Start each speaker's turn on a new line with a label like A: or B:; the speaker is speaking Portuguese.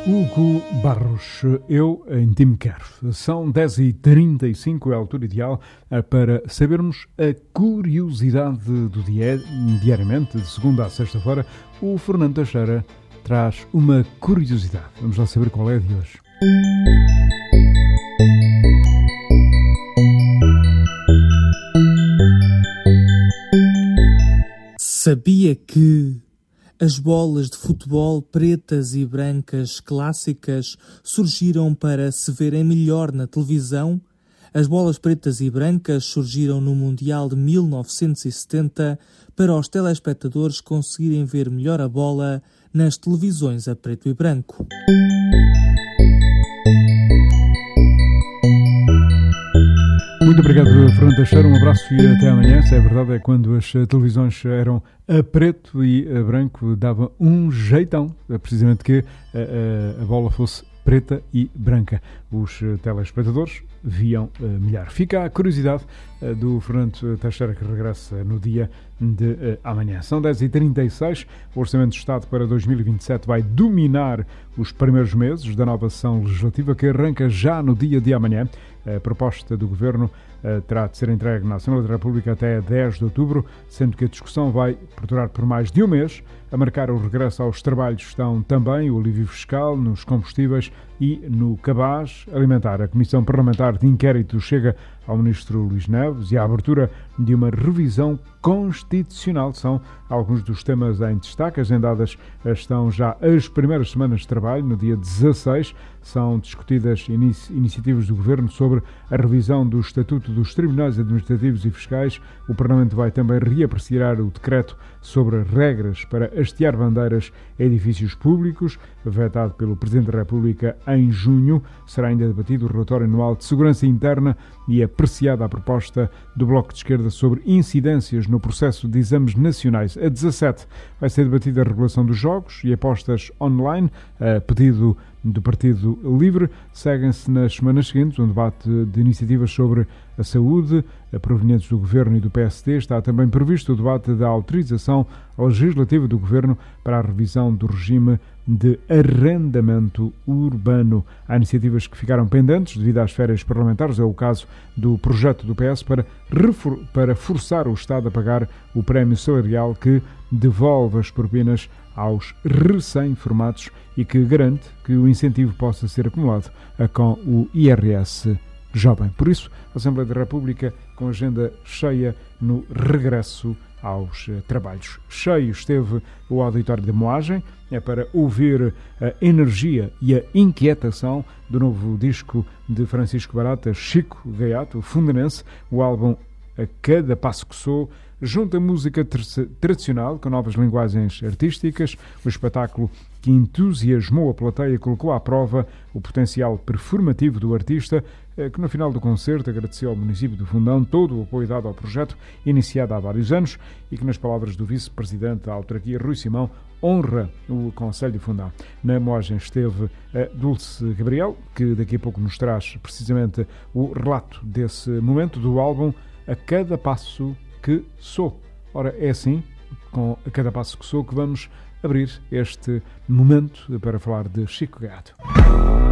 A: Hugo Barros, eu em ti me quero. São 10h35, é a altura ideal para sabermos a curiosidade do dia. Diariamente, de segunda a sexta-feira, o Fernando Teixeira traz uma curiosidade. Vamos lá saber qual é a de hoje.
B: Sabia que as bolas de futebol pretas e brancas clássicas surgiram para se verem melhor na televisão? As bolas pretas e brancas surgiram no Mundial de 1970 para os telespectadores conseguirem ver melhor a bola nas televisões a preto e branco.
A: Muito obrigado, Fernando Teixeira. Um abraço e até amanhã. Se é verdade, é quando as televisões eram a preto e a branco, dava um jeitão, precisamente que a bola fosse preta e branca. Os telespectadores viam melhor. Fica a curiosidade do Fernando Teixeira, que regressa no dia de amanhã. São 10h36. O Orçamento de Estado para 2027 vai dominar os primeiros meses da nova sessão legislativa, que arranca já no dia de amanhã. A proposta do Governo terá de ser entregue na Assembleia da República até 10 de outubro, sendo que a discussão vai durar por mais de um mês. A marcar o regresso aos trabalhos estão também o alívio fiscal nos combustíveis e no cabaz alimentar. A Comissão Parlamentar de Inquérito chega ao Ministro Luís Neves e a abertura de uma revisão constitucional são alguns dos temas em destaque. Agendadas estão já as primeiras semanas de trabalho. No dia 16 são discutidas iniciativas do Governo sobre a revisão do Estatuto dos Tribunais Administrativos e Fiscais. O Parlamento vai também reapreciar o decreto sobre regras para hastear bandeiras em edifícios públicos, vetado pelo Presidente da República em junho. Será ainda debatido o relatório anual de segurança interna e apreciada a proposta do Bloco de Esquerda sobre incidências no processo de exames nacionais. A 17 vai ser debatida a regulação dos jogos e apostas online, a pedido do Partido Livre. Seguem-se nas semanas seguintes um debate de iniciativas sobre a saúde, provenientes do Governo e do PSD. Está também previsto o debate da autorização legislativa do Governo para a revisão do regime de arrendamento urbano. Há iniciativas que ficaram pendentes devido às férias parlamentares. É o caso do projeto do PS para forçar o Estado a pagar o prémio salarial que devolve as propinas aos recém-formados e que garante que o incentivo possa ser acumulado com o IRS jovem. Por isso, a Assembleia da República com agenda cheia no regresso aos trabalhos. Cheio esteve o auditório da Moagem, para ouvir a energia e a inquietação do novo disco de Francisco Barata, Chico Gaiato, fundanense. O álbum A Cada Passo que Sou junta música tradicional com novas linguagens artísticas. O espetáculo que entusiasmou a plateia colocou à prova o potencial performativo do artista, que no final do concerto agradeceu ao município do Fundão todo o apoio dado ao projeto, iniciado há vários anos, e que, nas palavras do vice-presidente da autarquia, Rui Simão, honra o Conselho de Fundão. Na Moagem esteve a Dulce Gabriel, que daqui a pouco nos traz precisamente o relato desse momento do álbum A Cada Passo que Sou. Ora, é assim, com A Cada Passo que Sou, que vamos abrir este momento para falar de Chico Gaiato.